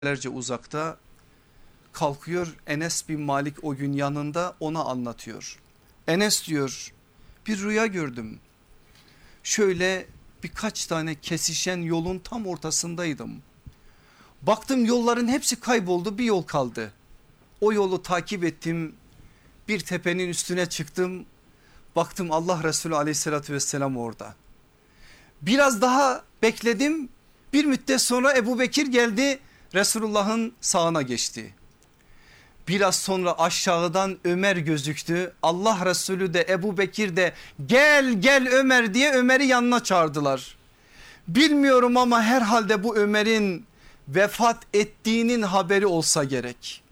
uzakta. Kalkıyor, Enes bin Malik o gün yanında, ona anlatıyor. Enes diyor, bir rüya gördüm. Şöyle birkaç tane kesişen yolun tam ortasındaydım. Baktım yolların hepsi kayboldu, bir yol kaldı. O yolu takip ettim, bir tepenin üstüne çıktım. Baktım Allah Resulü aleyhissalatü vesselam orada. Biraz daha bekledim, bir müddet sonra Ebu Bekir geldi, Resulullah'ın sağına geçti. Biraz sonra aşağıdan Ömer gözüktü. Allah Resulü de Ebu Bekir de gel gel Ömer diye Ömer'i yanına çağırdılar. Bilmiyorum ama herhalde bu Ömer'in vefat ettiğinin haberi olsa gerek.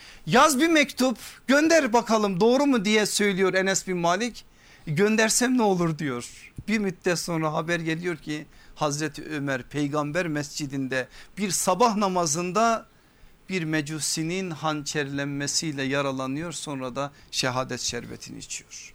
Yaz bir mektup gönder bakalım, doğru mu diye söylüyor Enes bin Malik. Göndersem ne olur diyor. Bir müddet sonra haber geliyor ki Hazreti Ömer Peygamber mescidinde bir sabah namazında bir mecusinin hançerlenmesiyle yaralanıyor, sonra da şehadet şerbetini içiyor.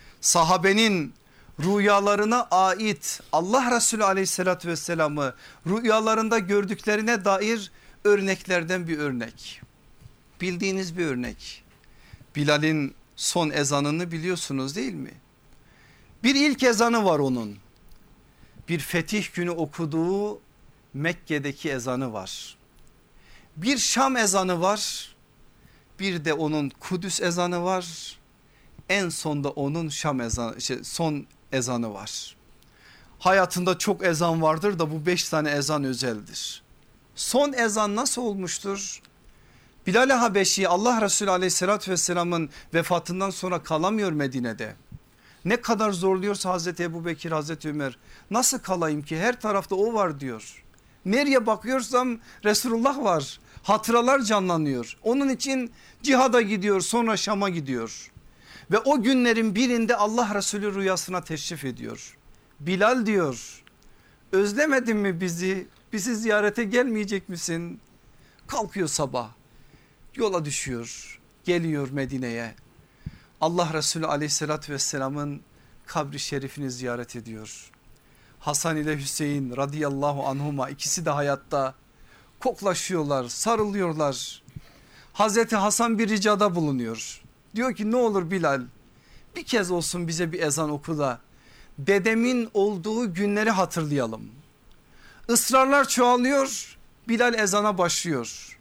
Sahabenin rüyalarına ait Allah Resulü aleyhissalatü vesselam'ı rüyalarında gördüklerine dair örneklerden bir örnek. Bildiğiniz bir örnek. Bilal'in son ezanını biliyorsunuz değil mi? Bir ilk ezanı var onun. Bir fetih günü okuduğu Mekke'deki ezanı var. Bir Şam ezanı var, bir de onun Kudüs ezanı var, en sonda onun Şam ezanı, son ezanı var. Hayatında çok ezan vardır da bu 5 tane ezan özeldir. Son ezan nasıl olmuştur? Bilal-i Habeşi Allah Resulü aleyhissalatü vesselamın vefatından sonra kalamıyor Medine'de. Ne kadar zorluyorsa Hazreti Ebu Bekir, Hazreti Ömer, nasıl kalayım ki, her tarafta o var diyor. Nereye bakıyorsam Resulullah var. Hatıralar canlanıyor. Onun için cihada gidiyor, sonra Şam'a gidiyor. Ve o günlerin birinde Allah Resulü rüyasına teşrif ediyor. Bilal diyor, özlemedin mi bizi? Bizi ziyarete gelmeyecek misin? Kalkıyor sabah, yola düşüyor, geliyor Medine'ye. Allah Resulü aleyhissalatü vesselamın kabri şerifini ziyaret ediyor. Hasan ile Hüseyin radıyallahu anhuma, ikisi de hayatta, koklaşıyorlar, sarılıyorlar. Hazreti Hasan bir ricada bulunuyor. Diyor ki ne olur Bilal, bir kez olsun bize bir ezan oku da dedemin olduğu günleri hatırlayalım. Israrlar çoğalıyor, Bilal ezana başlıyor.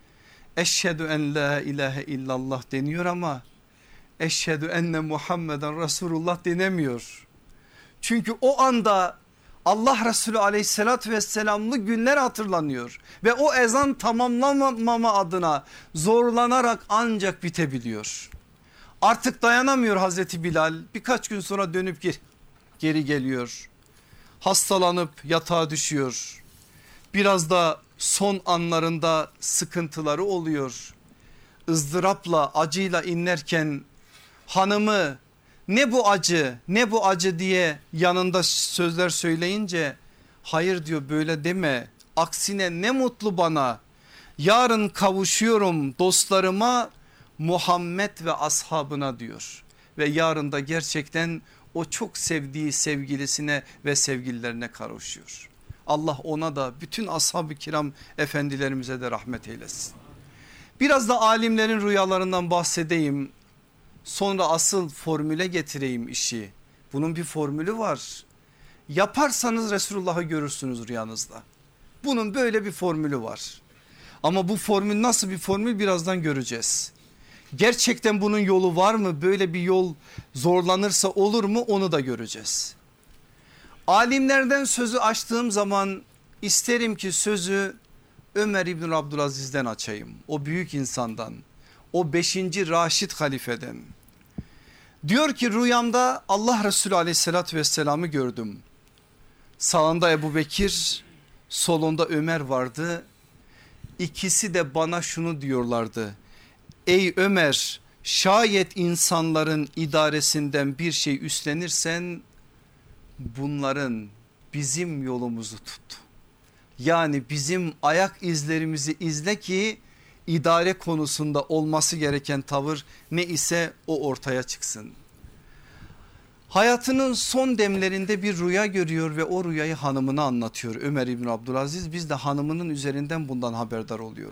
Eşhedü en la ilahe illallah deniyor ama eşhedü enne Muhammeden Resulullah denemiyor. Çünkü o anda Allah Resulü aleyhissalatü vesselamlı günler hatırlanıyor ve o ezan tamamlanmama adına zorlanarak ancak bitebiliyor. Artık dayanamıyor Hazreti Bilal, birkaç gün sonra dönüp geri geliyor. Hastalanıp yatağa düşüyor. Biraz da son anlarında sıkıntıları oluyor. ızdırapla, acıyla inlerken hanımı ne bu acı, ne bu acı diye yanında sözler söyleyince, hayır diyor, böyle deme, aksine ne mutlu bana, yarın kavuşuyorum dostlarıma, Muhammed ve ashabına diyor. Ve yarın da gerçekten o çok sevdiği sevgilisine ve sevgililerine kavuşuyor. Allah ona da bütün ashab-ı kiram efendilerimize de rahmet eylesin. Biraz da alimlerin rüyalarından bahsedeyim. Sonra asıl formüle getireyim işi. Bunun bir formülü var. Yaparsanız Resulullah'ı görürsünüz rüyanızda. Bunun böyle bir formülü var. Ama bu formül nasıl bir formül, birazdan göreceğiz. Gerçekten bunun yolu var mı? Böyle bir yol zorlanırsa olur mu? Onu da göreceğiz. Alimlerden sözü açtığım zaman isterim ki sözü Ömer İbn Abdülaziz'den açayım. O büyük insandan, o 5. Raşid halifeden. Diyor ki rüyamda Allah Resulü aleyhissalatü vesselam'ı gördüm. Sağında Ebu Bekir, solunda Ömer vardı. İkisi de bana şunu diyorlardı: ey Ömer, şayet insanların idaresinden bir şey üstlenirsen bunların bizim yolumuzu tut. Yani bizim ayak izlerimizi izle ki idare konusunda olması gereken tavır ne ise o ortaya çıksın. Hayatının son demlerinde bir rüya görüyor ve o rüyayı hanımına anlatıyor Ömer İbn Abdülaziz. Biz de hanımının üzerinden bundan haberdar oluyoruz.